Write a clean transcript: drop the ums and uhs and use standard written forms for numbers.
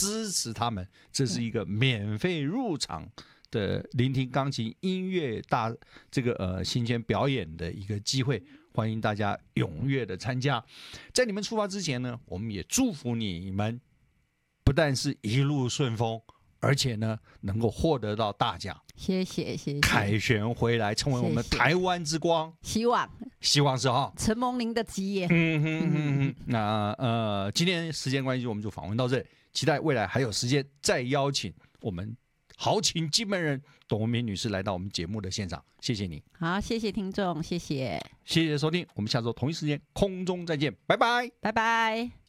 支持他们，这是一个免费入场的聆听钢琴音乐新鲜表演的一个机会，欢迎大家踊跃的参加。在你们出发之前呢，我们也祝福你们不但是一路顺风，而且呢能够获得到大奖。 谢谢， 凯旋回来，成为我们台湾之光。 希望是哈，承蒙您的吉言。 那今天时间关系，我们就访问到这里，期待未来还有时间再邀请我们豪情金门人董文明女士来到我们节目的现场。谢谢你。 好，谢谢听众，谢谢收听，我们下周同一时间空中再见，拜拜， 拜拜。